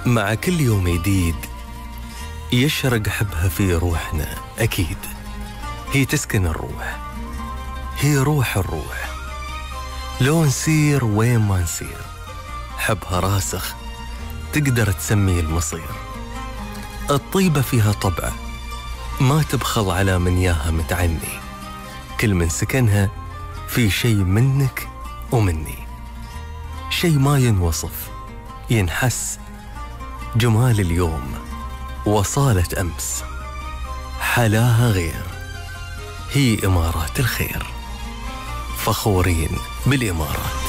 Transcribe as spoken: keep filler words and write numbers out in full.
مع كل يوم جديد يشرق حبها في روحنا. أكيد هي تسكن الروح، هي روح الروح. لو نسير وين ما نسير حبها راسخ، تقدر تسمي المصير. الطيبة فيها طبعة ما تبخل على من ياها متعني، كل من سكنها في شيء منك ومني، شيء ما ينوصف ينحس. جمال اليوم وصالة أمس حلاها غير، هي إمارات الخير، فخورين بالإمارات.